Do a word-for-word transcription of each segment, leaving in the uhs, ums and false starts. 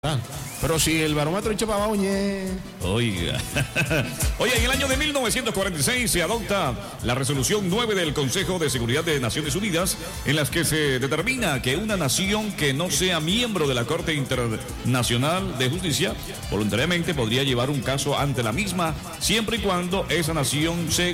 Ah, pero si el barómetro echa para abajo, ñe. Oiga. Oye, en el año de mil novecientos cuarenta y seis se adopta la resolución nueve del Consejo de Seguridad de Naciones Unidas, en las que se determina que una nación que no sea miembro de la Corte Internacional de Justicia voluntariamente podría llevar un caso ante la misma, siempre y cuando esa nación se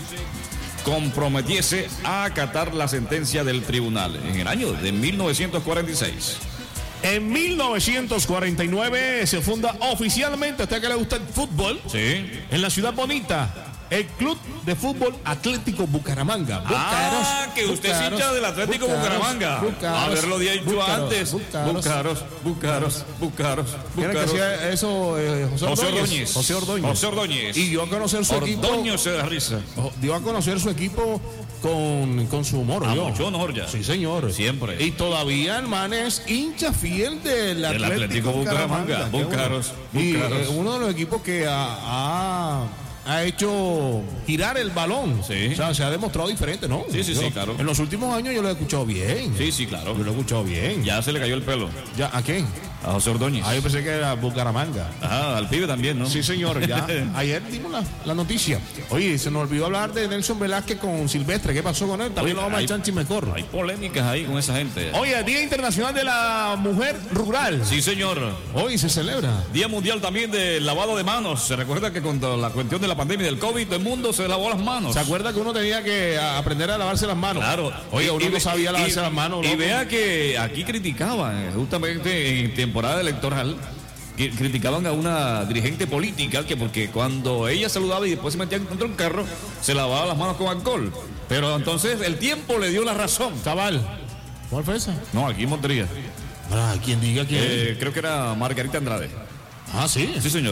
comprometiese a acatar la sentencia del tribunal. En el año de mil novecientos cuarenta y seis. En mil novecientos cuarenta y nueve se funda oficialmente, a usted que le gusta el fútbol, sí, en la ciudad bonita, el Club de Fútbol Atlético Bucaramanga. Bucaros, ah, que usted es hincha del Atlético Bucaros, Bucaramanga. Bucaros, haberlo dicho Bucaros, antes. Bucaros, Bucaros, Bucaros, Bucaros. ¿Quién es que hacía eso? Eh, José, José Ordóñez. Ordóñez. José Ordóñez. José Ordóñez. Y dio a conocer su Ordóñez equipo. Ordóñez se da risa. Dio a conocer su equipo con, con su humor. A yo. mucho honor ya. Sí, señor. Siempre. Y todavía el man es hincha fiel del Atlético, el Atlético Bucaramanga. Bucaros. Y Bucaros. eh, uno de los equipos que ha, ha, ha hecho girar el balón. Sí. O sea, se ha demostrado diferente, ¿no? Sí, sí, yo, sí, claro. En los últimos años yo lo he escuchado bien. Sí, sí, claro. Yo lo he escuchado bien. Ya se le cayó el pelo. ¿Ya? ¿A quién? A José Ordóñez. Ah, yo pensé que era Bucaramanga. Ajá, al pibe también, ¿no? Sí, señor, ya. Ayer dimos la, la noticia. Oye, se nos olvidó hablar de Nelson Velázquez con Silvestre. ¿Qué pasó con él? También Oye, lo vamos a hay, echar en Chimecorro. Hay polémicas ahí con esa gente. Oye, Día Internacional de la Mujer Rural. Sí, señor. Hoy se celebra. Día Mundial también del lavado de manos. Se recuerda que con la cuestión de la pandemia del COVID, todo el mundo se lavó las manos. ¿Se acuerda que uno tenía que aprender a lavarse las manos? Claro. Oye, uno y, no sabía lavarse y, las manos. Y loco. vea que aquí criticaban, justamente en temporada electoral, que criticaban a una dirigente política que porque cuando ella saludaba y después se metía contra un carro, se lavaba las manos con alcohol. Pero entonces el tiempo le dio la razón. Cabal. ¿Cuál fue esa? No, aquí en Montería. Ah, quien diga quién. Eh, creo que era Margarita Andrade. Ah, sí. Sí, señor.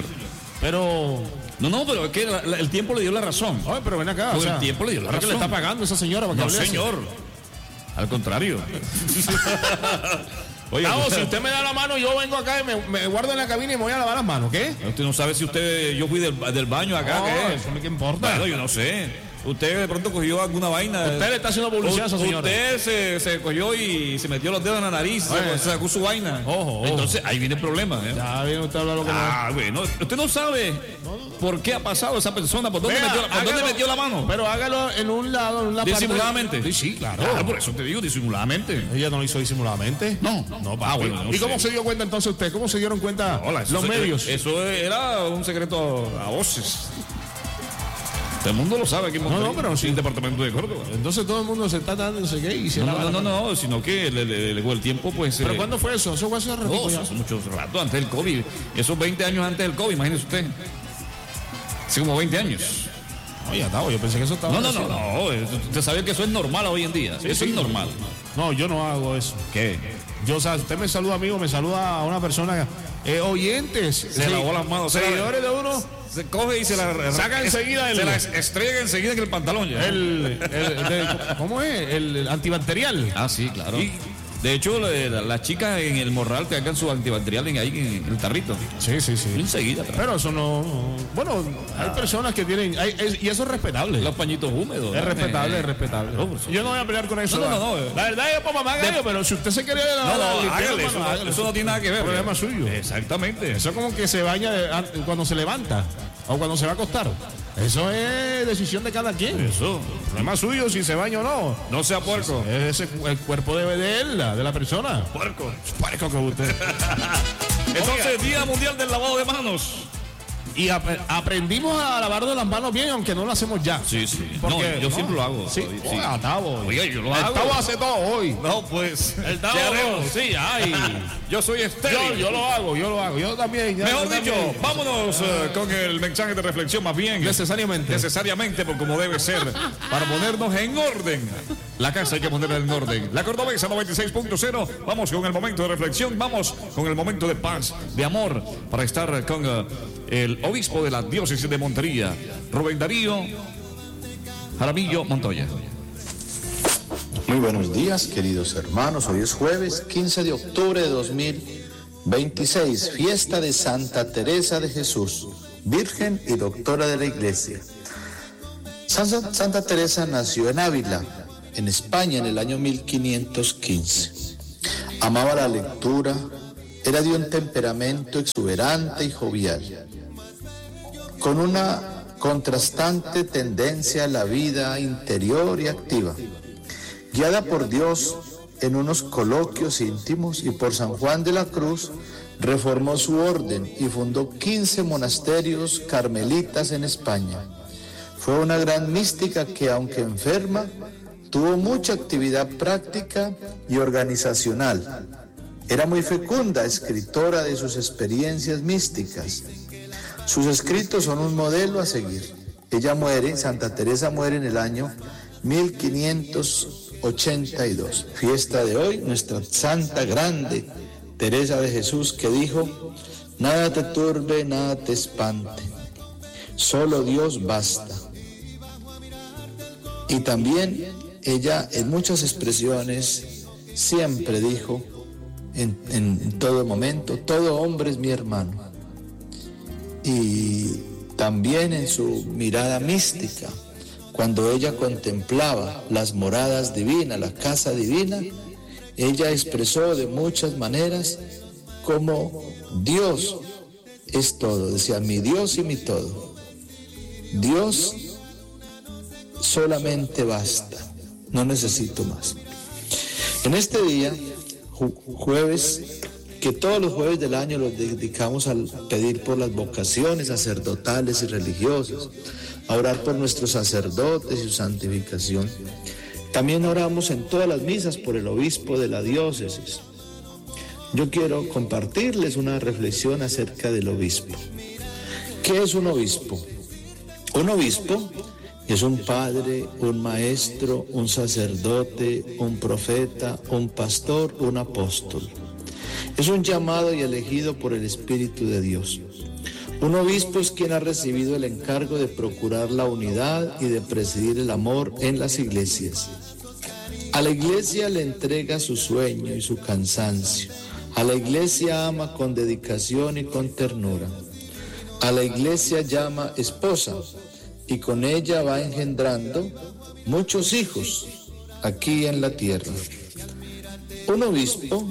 Pero. No, no, pero es que la, la, el tiempo le dio la razón. Oye, pero ven acá. Pues o sea, el tiempo le dio la razón. ¿Qué le está pagando esa señora? Para que No, hable señor. así? Al contrario. Oye, no, si usted me da la mano, yo vengo acá y me, me guardo en la cabina y me voy a lavar las manos, ¿qué? Usted no sabe si usted, yo fui del, del baño acá, no, ¿qué? Eso no me importa. Bueno, yo no sé. Usted de pronto cogió alguna vaina. Usted le está haciendo publicidad a esa señora. Usted se, se cogió y se metió los dedos en la nariz, Oye, se sacó su vaina. Ojo, ojo. Entonces ahí viene el problema. ¿eh? Ya viene usted a hablar lo que Ah, bueno, usted no sabe por qué ha pasado esa persona, por dónde, Vea, metió, por hágalo, dónde metió la mano. Pero hágalo en un lado, en una parte. Disimuladamente. Sí, sí, claro. Claro, por eso te digo, disimuladamente. Ella no lo hizo disimuladamente. No, No, ah, papi. bueno, no ¿Y cómo sé. se dio cuenta entonces usted? ¿Cómo se dieron cuenta Hola, eso los se- medios? Eso era un secreto a voces. Todo el mundo lo sabe aquí en Monterrey, No, no, pero sí. en el departamento de Córdoba. Entonces todo el mundo se está dando no sé qué y se No, lava no, la no, mano. no, no, sino que le, le, le, el tiempo, pues. ¿Pero eh, cuándo fue eso? Eso fue hace ratito no, ya. hace mucho rato, antes del COVID. Esos veinte años antes del COVID, imagínese usted. Hace como veinte años. No, ya estaba, yo pensé que eso estaba. No, no, no, haciendo. no. Usted sabe que eso es normal hoy en día. Sí, eso sí. es normal. No, yo no hago eso. ¿Qué? Yo, o sea, usted me saluda, amigo, me saluda a una persona, eh, oyentes. Se lavó las manos. se la- Seguidores de uno. Se coge y se la Saca es- enseguida el- Se la estrega enseguida en el pantalón ya. El, el, el- ¿Cómo es? El, el antibacterial. Ah, sí, claro. Y- De hecho, la- las chicas en el morral te hagan su antibacterial en ahí en el tarrito. Sí, sí, sí. Enseguida. Pero eso no. no- Bueno, hay personas que tienen. hay- es- y eso es respetable. Los pañitos húmedos. Es ¿no? respetable, Eh, es respetable. no, por supuesto. Yo no voy a pelear con eso. No, no, no, la- no. La verdad es para mamá gallo, pero si usted se quiere. No, no, limpiar hágale, las eso, manos, no- hágale. eso no tiene nada que ver. Problema ¿verdad? suyo. Exactamente. Eso es como que se baña de- an- cuando se levanta o cuando se va a acostar. Eso es decisión de cada quien. Eso. Problema suyo si se baña o no. No sea puerco. Es ese, el cuerpo de, de él, de la persona. Puerco. Puerco que usted. Entonces, Día Mundial del Lavado de Manos. Y ap- aprendimos a lavarnos las manos bien, aunque no lo hacemos ya. Sí, sí. Porque- no, yo siempre lo hago. Sí, Sí. sí. Ah, Tavo. Oiga, yo lo El hago. Tavo hace todo hoy. No, pues. El Tavo, ¿qué haremos? sí, ay. Yo soy estéril. Yo, yo lo hago, yo lo hago. Yo también. ya- Mejor yo dicho, también. vámonos eh, con el mensaje de reflexión más bien. Necesariamente. Necesariamente, por como debe ser, para ponernos en orden. La casa hay que ponerla en orden. La Cordobesa noventa y seis punto cero. Vamos con el momento de reflexión, vamos con el momento de paz, de amor, para estar con eh, el obispo de la diócesis de Montería, Rubén Darío Jaramillo Montoya. Muy buenos días, queridos hermanos. Hoy es jueves quince de octubre de dos mil veintiséis, fiesta de Santa Teresa de Jesús, Virgen y Doctora de la Iglesia. Santa, Santa Teresa nació en Ávila, en España, en el año mil quinientos quince. Amaba la lectura, Era de un temperamento exuberante y jovial, con una contrastante tendencia a la vida interior y activa. Guiada por Dios en unos coloquios íntimos y por San Juan de la Cruz, reformó su orden y fundó quince monasterios carmelitas en España. Fue una gran mística que, aunque enferma, tuvo mucha actividad práctica y organizacional. Era muy fecunda, escritora de sus experiencias místicas. Sus escritos son un modelo a seguir. Ella muere, Santa Teresa muere en el año mil quinientos ochenta y dos. Fiesta de hoy, nuestra santa grande Teresa de Jesús, que dijo: nada te turbe, nada te espante, solo Dios basta. Y también ella en muchas expresiones siempre dijo, en, en, en todo momento, todo hombre es mi hermano. Y también en su mirada mística, cuando ella contemplaba las moradas divinas, la casa divina, ella expresó de muchas maneras como Dios es todo. Decía, mi Dios y mi todo. Dios solamente basta, no necesito más. En este día, ju- jueves, que todos los jueves del año los dedicamos a pedir por las vocaciones sacerdotales y religiosas, a orar por nuestros sacerdotes y su santificación. También oramos en todas las misas por el obispo de la diócesis. Yo quiero compartirles una reflexión acerca del obispo. ¿Qué es un obispo? Un obispo es un padre, un maestro, un sacerdote, un profeta, un pastor, un apóstol. Es un llamado y elegido por el Espíritu de Dios. Un obispo es quien ha recibido el encargo de procurar la unidad y de presidir el amor en las iglesias. A la iglesia le entrega su sueño y su cansancio. A la iglesia ama con dedicación y con ternura. A la iglesia llama esposa y con ella va engendrando muchos hijos aquí en la tierra. Un obispo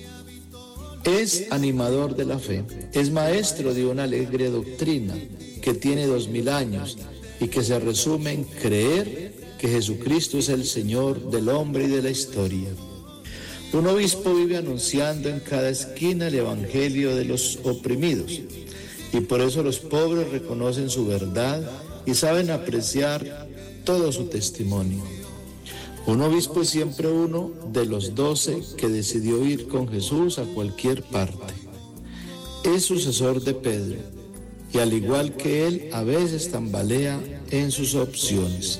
es animador de la fe, es maestro de una alegre doctrina que tiene dos mil años y que se resume en creer que Jesucristo es el Señor del hombre y de la historia. Un obispo vive anunciando en cada esquina el evangelio de los oprimidos y por eso los pobres reconocen su verdad y saben apreciar todo su testimonio. Un obispo es siempre uno de los doce que decidió ir con Jesús a cualquier parte. Es sucesor de Pedro y al igual que él, a veces tambalea en sus opciones.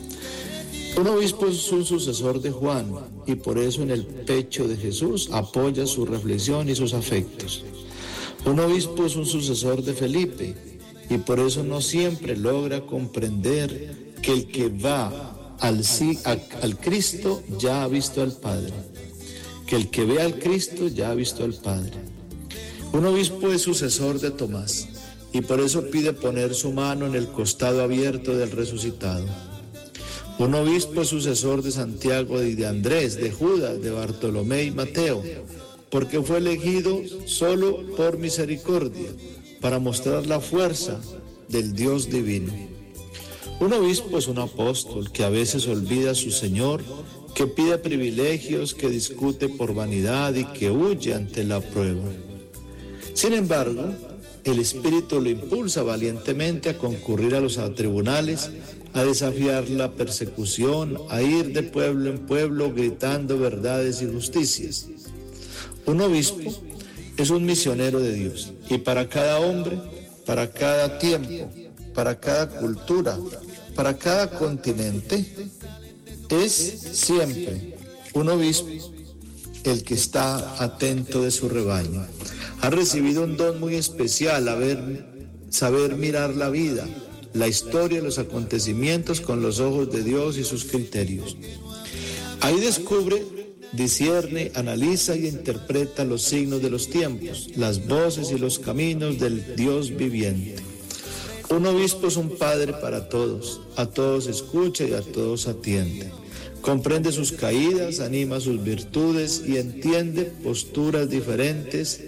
Un obispo es un sucesor de Juan y por eso en el pecho de Jesús apoya su reflexión y sus afectos. Un obispo es un sucesor de Felipe y por eso no siempre logra comprender que el que va Al, sí, a, al Cristo ya ha visto al Padre, que el que ve al Cristo ya ha visto al Padre. Un obispo es sucesor de Tomás y por eso pide poner su mano en el costado abierto del resucitado. Un obispo es sucesor de Santiago y de Andrés, de Judas, de Bartolomé y Mateo, porque fue elegido solo por misericordia para mostrar la fuerza del Dios divino. Un obispo es un apóstol que a veces olvida a su Señor, que pide privilegios, que discute por vanidad y que huye ante la prueba. Sin embargo, el Espíritu lo impulsa valientemente a concurrir a los tribunales, a desafiar la persecución, a ir de pueblo en pueblo gritando verdades y justicias. Un obispo es un misionero de Dios y para cada hombre, para cada tiempo, para cada cultura, para cada continente, es siempre un obispo el que está atento de su rebaño. Ha recibido un don muy especial, a ver, saber mirar la vida, la historia y los acontecimientos con los ojos de Dios y sus criterios. Ahí descubre, discierne, analiza y interpreta los signos de los tiempos, las voces y los caminos del Dios viviente. Un obispo es un padre para todos, a todos escucha y a todos atiende. Comprende sus caídas, anima sus virtudes y entiende posturas diferentes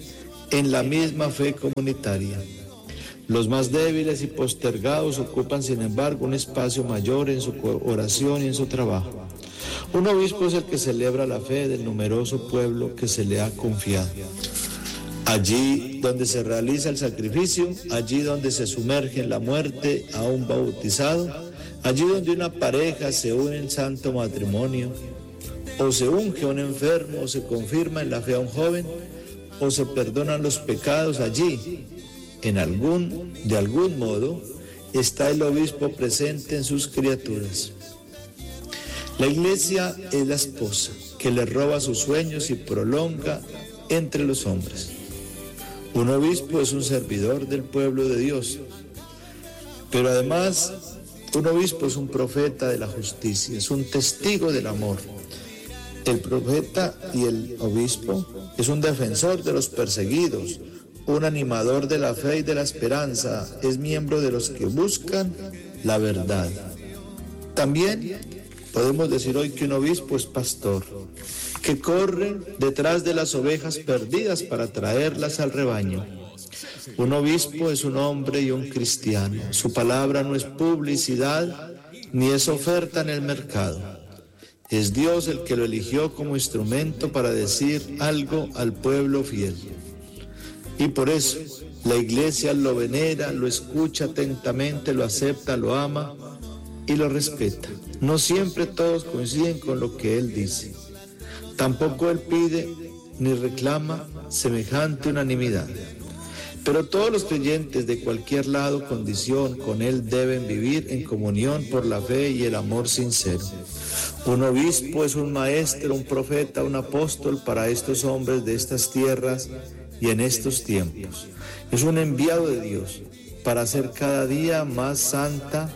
en la misma fe comunitaria. Los más débiles y postergados ocupan, sin embargo, un espacio mayor en su oración y en su trabajo. Un obispo es el que celebra la fe del numeroso pueblo que se le ha confiado. Allí donde se realiza el sacrificio, allí donde se sumerge en la muerte a un bautizado, allí donde una pareja se une en santo matrimonio, o se unge a un enfermo, o se confirma en la fe a un joven, o se perdonan los pecados, allí, en algún, de algún modo, está el obispo presente en sus criaturas. La iglesia es la esposa que le roba sus sueños y prolonga entre los hombres. Un obispo es un servidor del pueblo de Dios, pero además un obispo es un profeta de la justicia, es un testigo del amor. El profeta y el obispo es un defensor de los perseguidos, un animador de la fe y de la esperanza, es miembro de los que buscan la verdad. También podemos decir hoy que un obispo es pastor, que corre detrás de las ovejas perdidas para traerlas al rebaño. Un obispo es un hombre y un cristiano. Su palabra no es publicidad ni es oferta en el mercado. Es Dios el que lo eligió como instrumento para decir algo al pueblo fiel. Y por eso la iglesia lo venera, lo escucha atentamente, lo acepta, lo ama y lo respeta. No siempre todos coinciden con lo que él dice. Tampoco él pide ni reclama semejante unanimidad. Pero todos los creyentes de cualquier lado, condición, con él deben vivir en comunión por la fe y el amor sincero. Un obispo es un maestro, un profeta, un apóstol para estos hombres de estas tierras y en estos tiempos. Es un enviado de Dios para hacer cada día más santa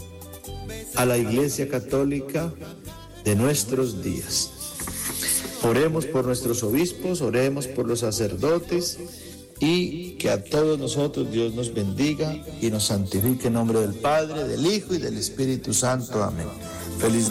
a la Iglesia Católica de nuestros días. Oremos por nuestros obispos, oremos por los sacerdotes y que a todos nosotros Dios nos bendiga y nos santifique en nombre del Padre, del Hijo y del Espíritu Santo. Amén. Feliz